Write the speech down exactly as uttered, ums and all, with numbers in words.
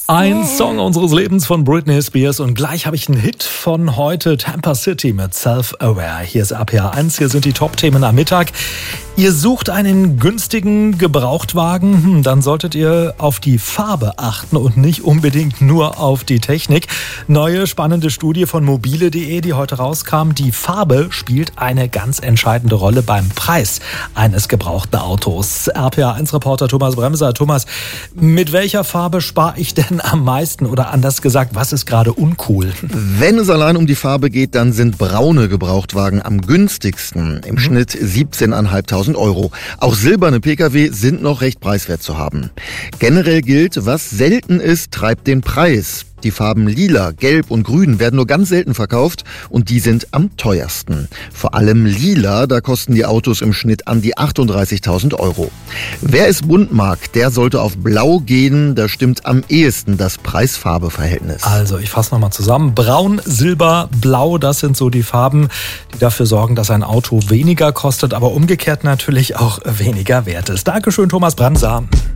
Ein Song unseres Lebens von Britney Spears und gleich habe ich einen Hit von heute, Tampa City mit Self-Aware. Hier ist R P R eins, hier sind die Top-Themen am Mittag. Ihr sucht einen günstigen Gebrauchtwagen, hm, dann solltet ihr auf die Farbe achten und nicht unbedingt nur auf die Technik. Neue spannende Studie von mobile punkt de, die heute rauskam. Die Farbe spielt eine ganz entscheidende Rolle beim Preis eines gebrauchten Autos. R P R eins Reporter Thomas Bremser. Thomas, mit welcher Farbe spare ich denn am meisten? Oder anders gesagt, was ist gerade uncool? Wenn es allein um die Farbe geht, dann sind braune Gebrauchtwagen am günstigsten. Im mhm. Schnitt siebzehntausendfünfhundert Euro. Auch silberne Pkw sind noch recht preiswert zu haben. Generell gilt, was selten ist, treibt den Preis. Die Farben Lila, Gelb und Grün werden nur ganz selten verkauft und die sind am teuersten. Vor allem Lila, da kosten die Autos im Schnitt an die achtunddreißigtausend Euro. Wer es bunt mag, der sollte auf Blau gehen, da stimmt am ehesten das Preis-Farbe-Verhältnis. Also ich fasse nochmal zusammen. Braun, Silber, Blau, das sind so die Farben, die dafür sorgen, dass ein Auto weniger kostet, aber umgekehrt natürlich auch weniger wert ist. Dankeschön, Thomas Bremser.